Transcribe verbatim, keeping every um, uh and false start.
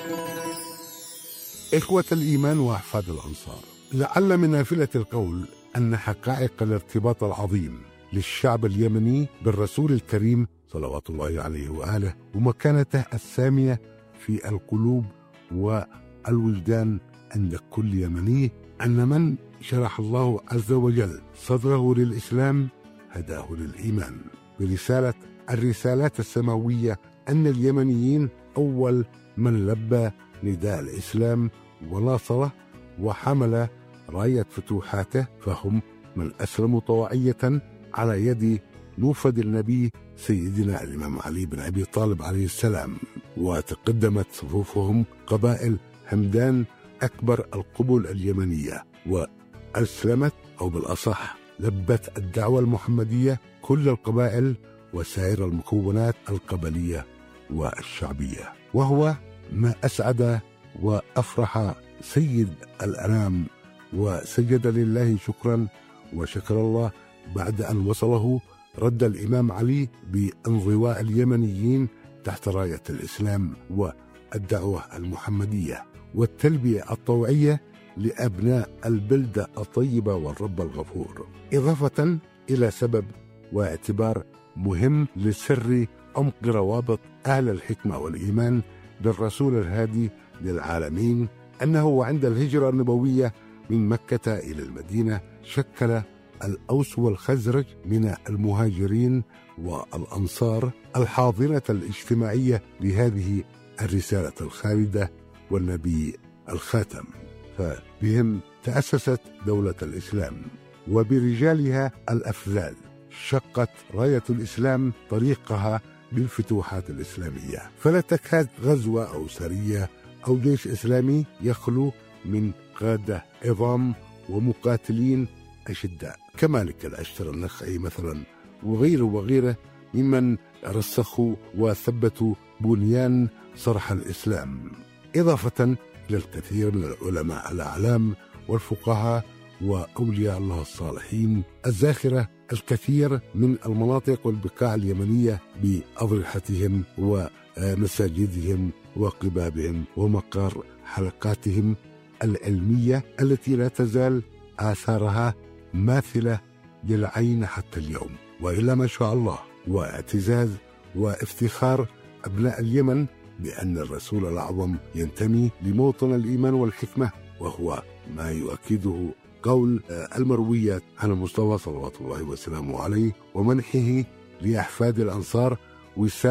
إخوة الإيمان وأحفاد الأنصار، لعل من نافلة القول أن حقائق الارتباط العظيم للشعب اليمني بالرسول الكريم صلوات الله عليه وآله ومكانته السامية في القلوب والوجدان عند كل يمني، أن من شرح الله عز وجل صدره للإسلام هداه للإيمان برسالة الرسالات السماوية، أن اليمنيين أول من لبى نداء الإسلام وناصره وحمل راية فتوحاته، فهم من أسلموا طوعية على يد نوفد النبي سيدنا الإمام علي بن أبي طالب عليه السلام، وتقدمت صفوفهم قبائل همدان أكبر القبول اليمنية، وأسلمت أو بالأصح لبت الدعوة المحمدية كل القبائل وسائر المكونات القبلية والشعبية، وهو ما أسعد وأفرح سيد الأنام وسجد لله شكرا وشكر الله بعد أن وصله رد الإمام علي بانضواء اليمنيين تحت راية الإسلام والدعوة المحمدية والتلبية الطوعية لأبناء البلدة الطيبة والرب الغفور، إضافة إلى سبب واعتبار مهم لسر عمق روابط أهل الحكمة والإيمان بالرسول الهادي للعالمين، أنه عند الهجرة النبوية من مكة إلى المدينة شكل الأوس والخزرج من المهاجرين والأنصار الحاضنة الاجتماعية لهذه الرسالة الخالدة والنبي الخاتم، فبهم تأسست دولة الإسلام، وبرجالها الأفذال شقت راية الإسلام طريقها بالفتوحات الإسلامية، فلا تكاد غزوة أو سرية أو جيش إسلامي يخلو من قادة عظام ومقاتلين أشداء كمالك الأشتر النخعي مثلا وغيره وغيره ممن رسخوا وثبتوا بنيان صرح الإسلام، إضافة إلى الكثير من العلماء الأعلام والفقهاء وأولياء الله الصالحين الزاخرة الكثير من المناطق والبقاع اليمنية بأضرحتهم ومساجدهم وقبابهم ومقر حلقاتهم العلمية التي لا تزال آثارها ماثلة للعين حتى اليوم، وإلا ما شاء الله، واعتزاز وافتخار أبناء اليمن بأن الرسول الأعظم ينتمي لموطن الإيمان والحكمة، وهو ما يؤكده قول المرويات عن المصطفى صلوات الله وسلامه عليه ومنحه لأحفاد الأنصار وسام